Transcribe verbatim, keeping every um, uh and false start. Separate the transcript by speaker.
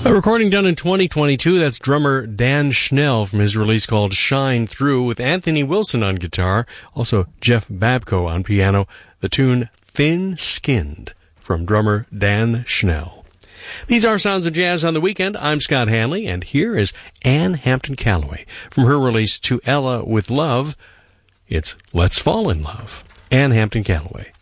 Speaker 1: A recording done in twenty twenty-two, that's drummer Dan Schnell from his release called Shine Through, with Anthony Wilson on guitar, also Jeff Babko on piano, the tune Thin Skinned from drummer Dan Schnell. These are Sounds of Jazz on the Weekend. I'm Scott Hanley, and here is Ann Hampton Callaway from her release To Ella with Love. It's Let's Fall in Love. Ann Hampton Callaway.